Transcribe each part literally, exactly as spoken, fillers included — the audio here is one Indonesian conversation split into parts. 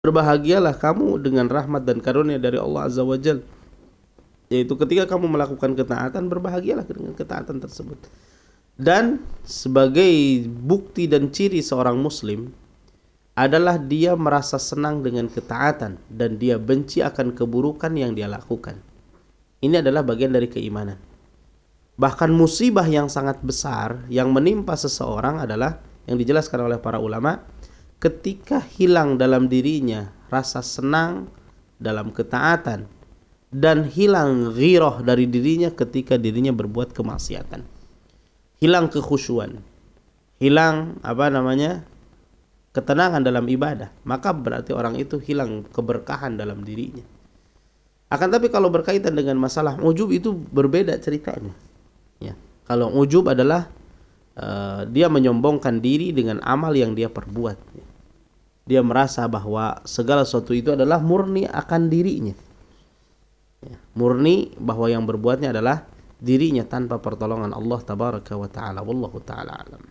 Berbahagialah kamu dengan rahmat dan karunia dari Allah Azza wa Jalla. Yaitu ketika kamu melakukan ketaatan, berbahagialah dengan ketaatan tersebut. Dan sebagai bukti dan ciri seorang muslim adalah dia merasa senang dengan ketaatan dan dia benci akan keburukan yang dia lakukan. Ini adalah bagian dari keimanan. Bahkan musibah yang sangat besar yang menimpa seseorang adalah yang dijelaskan oleh para ulama, ketika hilang dalam dirinya rasa senang dalam ketaatan dan hilang ghirah dari dirinya ketika dirinya berbuat kemaksiatan. Hilang kekhusyuan, hilang apa namanya? ketenangan dalam ibadah, maka berarti orang itu hilang keberkahan dalam dirinya. Akan tapi kalau berkaitan dengan masalah ujub itu berbeda ceritanya. Ya. Kalau ujub adalah uh, dia menyombongkan diri dengan amal yang dia perbuat. Dia merasa bahwa segala sesuatu itu adalah murni akan dirinya. Ya, murni bahwa yang berbuatnya adalah dirinya tanpa pertolongan Allah tabaraka wa ta'ala. Wallahu ta'ala alam.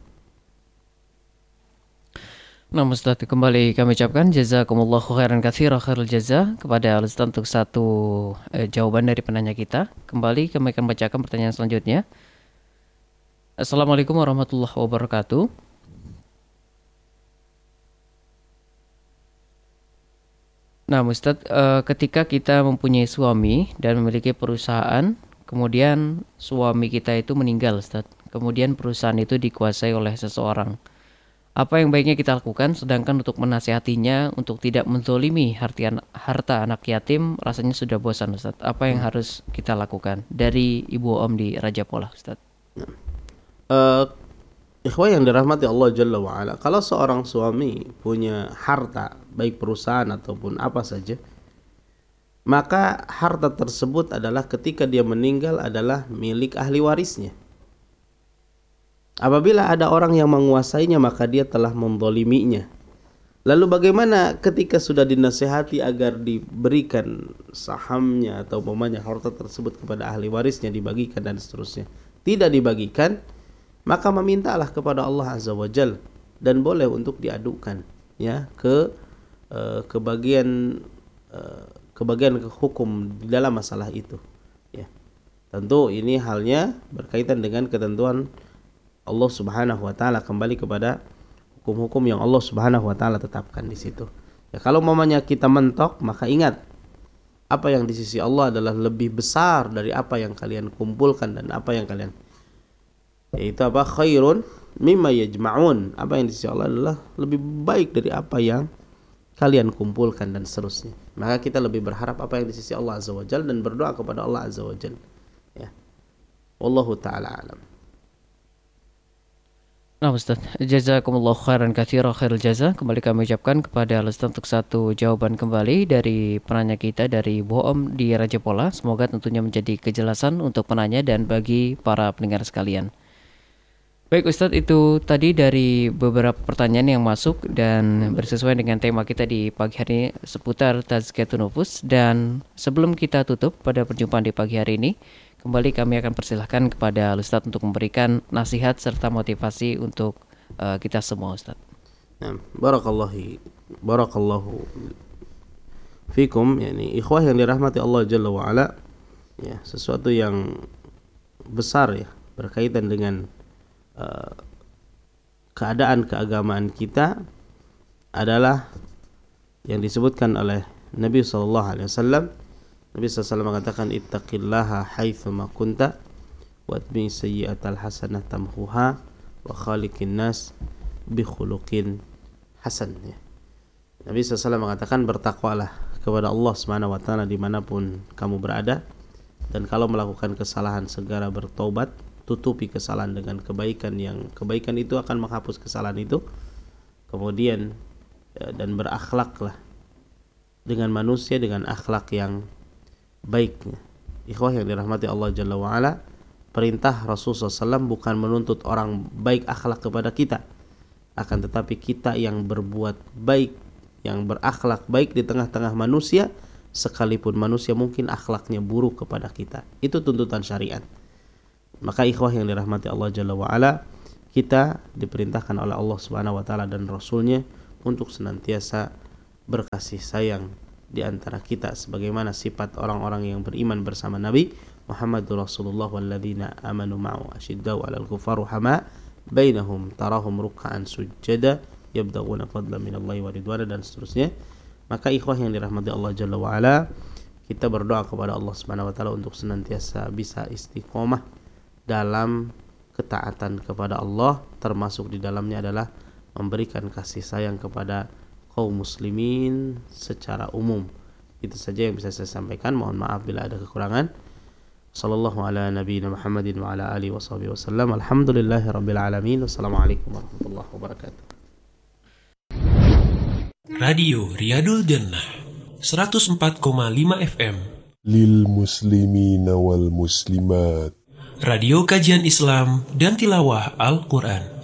Nah, Ustaz, kembali kami ucapkan jazakumullahu khairan katsira khairul jaza kepada Ustaz untuk satu eh, jawaban dari penanya kita. Kembali kami akan bacakan pertanyaan selanjutnya. Assalamualaikum warahmatullahi wabarakatuh. Nah, Ustadz, eh, ketika kita mempunyai suami dan memiliki perusahaan, kemudian suami kita itu meninggal, Ustadz. Kemudian perusahaan itu dikuasai oleh seseorang. Apa yang baiknya kita lakukan? Sedangkan untuk menasihatinya untuk tidak menzolimi harta, harta anak yatim, rasanya sudah bosan, Ustadz. Apa yang harus kita lakukan? Dari Ibu Om di Raja Pola, Ustadz. Uh, Ikhwah yang dirahmati Allah Jalla wa'ala, kalau seorang suami punya harta, baik perusahaan ataupun apa saja, maka harta tersebut adalah ketika dia meninggal adalah milik ahli warisnya. Apabila ada orang yang menguasainya, maka dia telah menzaliminya. Lalu bagaimana ketika sudah dinasihati agar diberikan sahamnya atau umpamanya harta tersebut kepada ahli warisnya, dibagikan dan seterusnya, tidak dibagikan, maka memintalah kepada Allah Azza wa Jalla dan boleh untuk diadukan ya ke uh, ke bagian uh, ke bagian hukum di dalam masalah itu ya. Tentu ini halnya berkaitan dengan ketentuan Allah Subhanahu wa taala, kembali kepada hukum-hukum yang Allah Subhanahu wa taala tetapkan di situ. Ya, kalau mamanya kita mentok, maka ingat apa yang di sisi Allah adalah lebih besar dari apa yang kalian kumpulkan dan apa yang kalian, yaitu apa, khairun mimma yajma'un, apa yang di sisi Allah adalah lebih baik dari apa yang kalian kumpulkan dan seterusnya. Maka kita lebih berharap apa yang di sisi Allah Azza wa Jalla dan berdoa kepada Allah Azza wa Jalla ya. Wallahu ta'ala alam. Nah, Ustaz, jazakumullahu khairan katsira khairul jaza. Kembali kami ucapkan kepada Ustaz untuk satu jawaban kembali dari penanya kita dari Bu Om di Raja Pola. Semoga tentunya menjadi kejelasan untuk penanya dan bagi para pendengar sekalian. Baik Ustadz, itu tadi dari beberapa pertanyaan yang masuk dan bersesuaian dengan tema kita di pagi hari ini seputar tazkiyatun nufus. Dan sebelum kita tutup pada perjumpaan di pagi hari ini, kembali kami akan persilahkan kepada Ustadz untuk memberikan nasihat serta motivasi untuk uh, kita semua, Ustadz. Nah, barakallahu barakallahu fikum, yani ikhwah yang dirahmati Allah Jalla wa Ala, ya, sesuatu yang besar ya berkaitan dengan Uh, keadaan keagamaan kita adalah yang disebutkan oleh Nabi sallallahu alaihi wasallam. Nabi sallallahu alaihi wasallam mengatakan ittaqillaha haitsuma kunta watbi sayyi'atal hasanah tamhuha wa khaliqin nas bi khuluqin hasan ya. Nabi sallallahu alaihi wasallam mengatakan bertakwalah kepada Allah Subhanahu wa taala dimanapun kamu berada, dan kalau melakukan kesalahan segera bertobat, tutupi kesalahan dengan kebaikan, yang kebaikan itu akan menghapus kesalahan itu. Kemudian ya, dan berakhlaklah dengan manusia dengan akhlak yang baik. Ikhwah yang dirahmati Allah Jalla wa Ala, perintah Rasulullah sallallahu alaihi wasallam bukan menuntut orang baik akhlak kepada kita, akan tetapi kita yang berbuat baik, yang berakhlak baik di tengah-tengah manusia, sekalipun manusia mungkin akhlaknya buruk kepada kita. Itu tuntutan syariat. Maka ikhwah yang dirahmati Allah Jalla wa Ala, kita diperintahkan oleh Allah Subhanahu wa taala dan Rasulnya untuk senantiasa berkasih sayang di antara kita sebagaimana sifat orang-orang yang beriman bersama Nabi Muhammadur Rasulullah walladzina amanu ma'u asyiddau 'alal kuffar ruhama bainahum tarahum ruk'an sujada yabtaghuna fadlan minallahi wa ridwana dan seterusnya. Maka ikhwah yang dirahmati Allah Jalla wa Ala, kita berdoa kepada Allah Subhanahu wa taala untuk senantiasa bisa istiqomah dalam ketaatan kepada Allah, termasuk di dalamnya adalah memberikan kasih sayang kepada kaum muslimin secara umum. Itu saja yang bisa saya sampaikan. Mohon maaf bila ada kekurangan. Sallallahu ala nabiyina Muhammadin wa ala alihi washabihi wasallam. Alhamdulillahirabbil alamin. Wassalamualaikum warahmatullahi wabarakatuh. Radio Riyadul Jannah seratus empat koma lima F M lil muslimina wal muslimat. Radio kajian Islam dan tilawah Al-Quran.